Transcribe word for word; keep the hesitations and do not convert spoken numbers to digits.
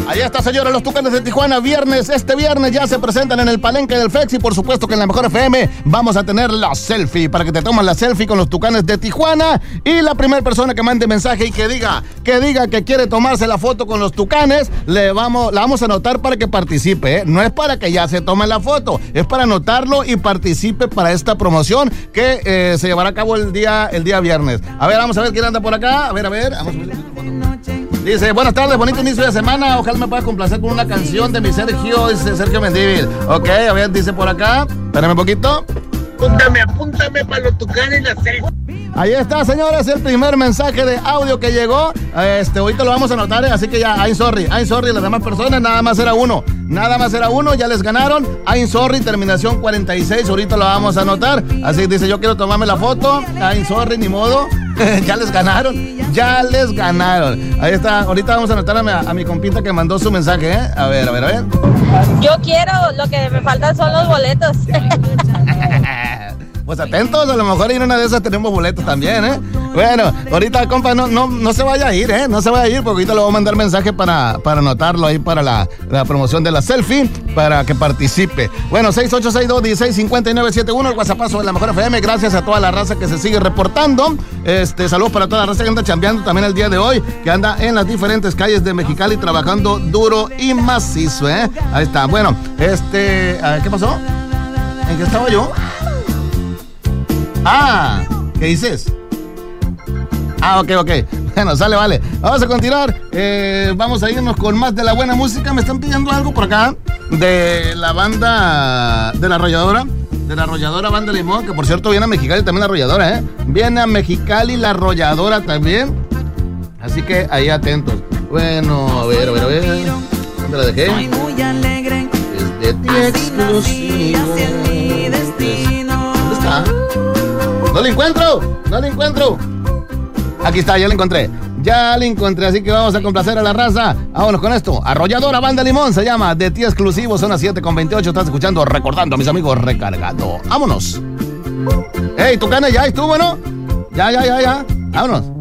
Ahí está, señores, los Tucanes de Tijuana. Viernes, este viernes ya se presentan en el Palenque del Fex y por supuesto que en la Mejor F M vamos a tener la selfie para que te tomes la selfie con los Tucanes de Tijuana. Y la primera persona que mande mensaje y que diga, que diga que quiere tomarse la foto con los Tucanes, le vamos, la vamos a anotar para que participe, ¿eh? No es para que ya se tome la foto, es para anotarlo y participe para esta promoción que eh, se llevará a cabo el día, el día viernes. A ver, vamos a ver quién anda por acá. A ver, a ver, vamos a ver. Dice, buenas tardes, bonito inicio de semana. Ojalá me puedas complacer con una canción de mi Sergio, dice Sergio Mendívil. Ok, a ver, dice por acá. Espérame un poquito. Apúntame, apúntame para los Tucanes y la selfie. Ahí está, señores, el primer mensaje de audio que llegó. Este, ahorita lo vamos a anotar, ¿eh? Así que ya, I'm sorry, I'm sorry, las demás personas, nada más era uno. Nada más era uno, ya les ganaron. I'm sorry, terminación cuarenta y seis, ahorita lo vamos a anotar. Así dice, yo quiero tomarme la foto. I'm sorry, ni modo. Ya les ganaron, ya les ganaron. Ahí está, ahorita vamos a anotar a mi, a mi compita que mandó su mensaje, ¿eh? A ver, a ver, a ver. Yo quiero, lo que me faltan son los boletos. Pues atentos, a lo mejor en una de esas tenemos boletos también, ¿eh? Bueno, ahorita, compa, no, no, no se vaya a ir, ¿eh? No se vaya a ir, porque ahorita le voy a mandar mensaje para, para anotarlo ahí para la, la promoción de la selfie, para que participe. Bueno, seis ocho seis dos, uno seis cinco nueve siete uno, el WhatsAppazo de la Mejor F M. Gracias a toda la raza que se sigue reportando. Este, saludos para toda la raza que anda chambeando también el día de hoy, que anda en las diferentes calles de Mexicali trabajando duro y macizo, ¿eh? Ahí está. Bueno, este, ¿qué pasó? ¿En qué estaba yo? Ah, ¿qué dices? Ah, ok, ok. Bueno, sale, vale. Vamos a continuar. Eh, vamos a irnos con más de la buena música. Me están pidiendo algo por acá de la banda de la arrolladora. De la arrolladora Banda Limón, que por cierto viene a Mexicali también la arrolladora, ¿eh? Viene a Mexicali la arrolladora también. Así que ahí atentos. Bueno, a ver, a ver, a ver. ¿Dónde la dejé? Soy muy alegre. Es de ti exclusivo. ¿Dónde está? ¡No lo encuentro! ¡No lo encuentro! Aquí está, ya lo encontré. Ya lo encontré, así que vamos a complacer a la raza. Vámonos con esto. Arrolladora Banda Limón se llama De Ti Exclusivo, zona siete con veintiocho. Estás escuchando Recordando a mis amigos Recargando. ¡Vámonos! ¡Ey, Tucana, ya estuvo, no! Ya, ya, ya, ya. ¡Vámonos!